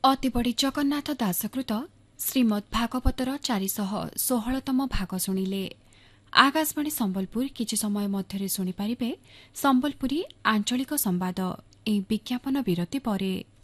ଅତିବଡ଼ି ଜଗନ୍ନାଥ ଦାସକୃତ ଶ୍ରୀମଦ୍ ଭାଗବତର 416ତମ ଭାଗ ଶୁଣିଲେ। ଆକାଶବାଣୀ ସମ୍ବଲପୁର କିଛି ସମୟ ମଧ୍ୟରେ ଶୁଣିପାରିବେ ସମ୍ବଲପୁରୀ ଆଞ୍ଚଳିକ ସମ୍ବାଦ। ଏହି ବିଜ୍ଞାପନ ବିରତି ପରେ